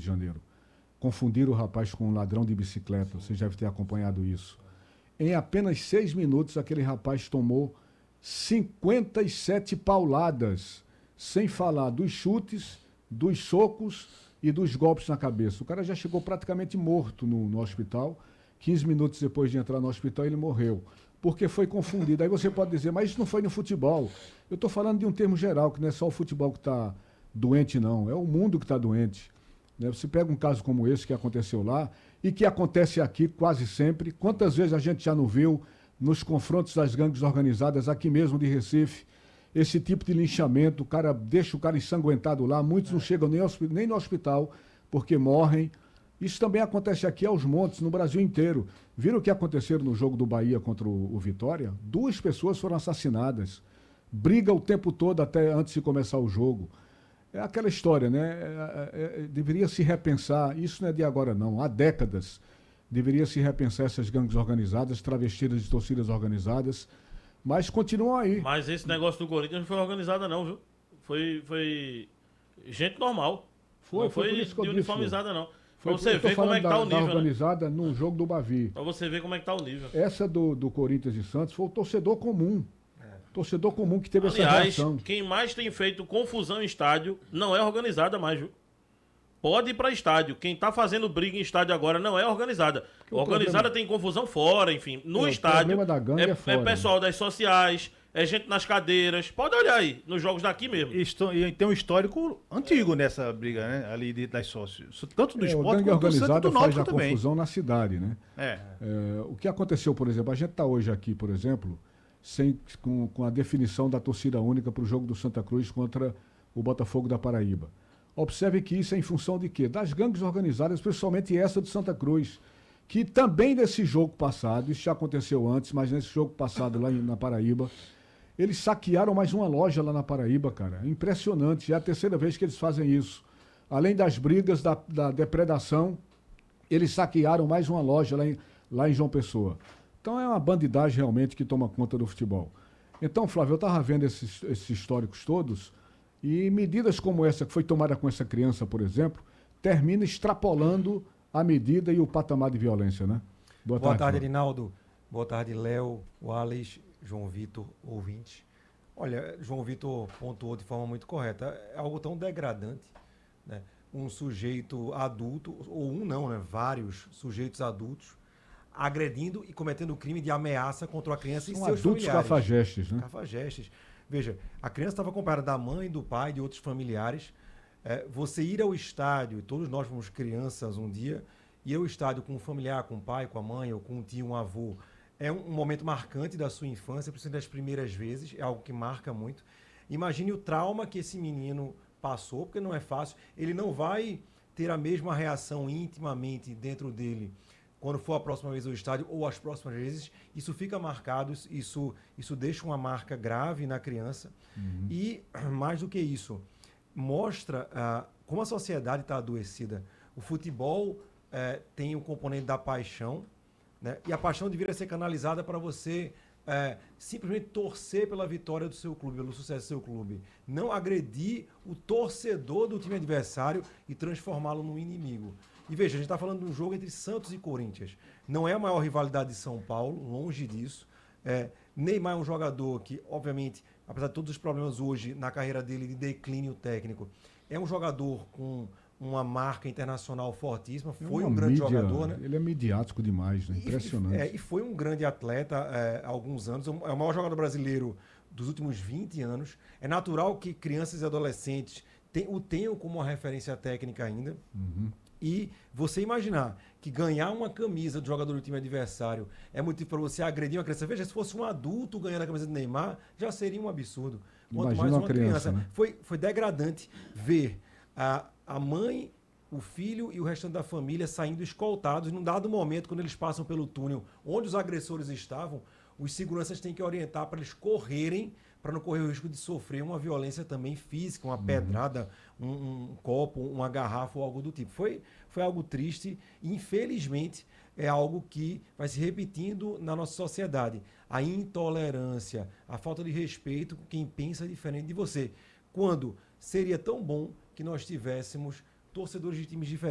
de Janeiro. Confundiram o rapaz com um ladrão de bicicleta, você deve ter acompanhado isso. Em apenas 6 minutos, aquele rapaz tomou 57 pauladas, sem falar dos chutes, dos socos e dos golpes na cabeça. O cara já chegou praticamente morto no hospital. 15 minutos depois de entrar no hospital, ele morreu. Porque foi confundido. Aí você pode dizer, mas isso não foi no futebol. Eu estou falando de um termo geral, que não é só o futebol que está doente, não. É o mundo que está doente. Né? Você pega um caso como esse que aconteceu lá e que acontece aqui quase sempre. Quantas vezes a gente já não viu nos confrontos das gangues organizadas aqui mesmo de Recife, esse tipo de linchamento, o cara deixa o cara ensanguentado lá, muitos não chegam nem no hospital porque morrem. Isso também acontece aqui aos montes, no Brasil inteiro. Viram o que aconteceu no jogo do Bahia contra o Vitória? 2 pessoas foram assassinadas. Briga o tempo todo até antes de começar o jogo. É aquela história, né? Deveria se repensar, isso não é de agora não, há décadas. Deveria se repensar essas gangues organizadas, travestidas de torcidas organizadas, mas continuam aí. Mas esse negócio do Corinthians não foi organizada não, viu? Foi gente normal. Não foi de uniformizada não. Pra você ver como é que tá o nível, organizada num jogo do Bavi. Pra você ver como é que tá o nível. Essa do Corinthians e Santos foi o torcedor comum. Torcedor comum que teve essa reação. Quem mais tem feito confusão em estádio não é organizada mais, viu? Pode ir pra estádio. Quem tá fazendo briga em estádio agora não é organizada. Organizada tem confusão fora, enfim. No estádio o problema da gangue é fora, pessoal das sociais, é gente nas cadeiras. Pode olhar aí, nos jogos daqui mesmo. E tem um histórico antigo nessa briga, né? Ali das sócios. Tanto do esporte quanto do Santos do Náutico faz também. Confusão na cidade, né? O que aconteceu, por exemplo, a gente tá hoje aqui, por exemplo, com a definição da torcida única para o jogo do Santa Cruz contra o Botafogo da Paraíba. Observe que isso é em função de quê? Das gangues organizadas, principalmente essa do Santa Cruz, que também nesse jogo passado, isso já aconteceu antes, mas nesse jogo passado lá na Paraíba, eles saquearam mais uma loja lá na Paraíba, cara. Impressionante, é a 3ª vez que eles fazem isso. Além das brigas, da depredação, eles saquearam mais uma loja lá em João Pessoa. Então é uma bandidagem realmente que toma conta do futebol. Então, Flávio, eu estava vendo esses históricos todos, e medidas como essa que foi tomada com essa criança, por exemplo, termina extrapolando a medida e o patamar de violência, né? Boa tarde, Arinaldo. Boa tarde, Léo, Wallace, João Vitor, ouvinte. Olha, João Vitor pontuou de forma muito correta. É algo tão degradante, né? Um sujeito adulto, ou um não, né? Vários sujeitos adultos, agredindo e cometendo o crime de ameaça contra a criança e seus adultos familiares. Cafajestes, né? Cafajestes. Veja, a criança estava acompanhada da mãe, do pai, de outros familiares. Você ir ao estádio, todos nós fomos crianças um dia, ir ao estádio com um familiar, com o pai, com a mãe, ou com um tio, um avô, é um momento marcante da sua infância, principalmente das primeiras vezes, é algo que marca muito. Imagine o trauma que esse menino passou, porque não é fácil. Ele não vai ter a mesma reação intimamente dentro dele quando for a próxima vez ao estádio ou as próximas vezes. Isso fica marcado, isso deixa uma marca grave na criança. E, mais do que isso, mostra como a sociedade está adoecida. O futebol tem o componente da paixão, né? E a paixão deveria ser canalizada para você simplesmente torcer pela vitória do seu clube, pelo sucesso do seu clube. Não agredir o torcedor do time adversário e transformá-lo num inimigo. E veja, a gente está falando de um jogo entre Santos e Corinthians. Não é a maior rivalidade de São Paulo, longe disso. Neymar é um jogador que, obviamente, apesar de todos os problemas hoje na carreira dele de declínio técnico, é um jogador com uma marca internacional fortíssima. Foi um grande jogador, né? Ele é midiático demais, né? Impressionante. E foi um grande atleta há alguns anos. É o maior jogador brasileiro dos últimos 20 anos. É natural que crianças e adolescentes o tenham como uma referência técnica ainda. E você imaginar que ganhar uma camisa do jogador do time adversário é motivo para você agredir uma criança. Veja, se fosse um adulto ganhando a camisa do Neymar, já seria um absurdo. Quanto mais uma criança. Né? Foi degradante ver a mãe, o filho e o restante da família saindo escoltados. Num dado momento, quando eles passam pelo túnel onde os agressores estavam, os seguranças têm que orientar para eles correrem, para não correr o risco de sofrer uma violência também física, uma pedrada, um copo, uma garrafa ou algo do tipo. Foi algo triste e, infelizmente, é algo que vai se repetindo na nossa sociedade. A intolerância, a falta de respeito com quem pensa diferente de você. Quando seria tão bom que nós tivéssemos torcedores de times diferentes.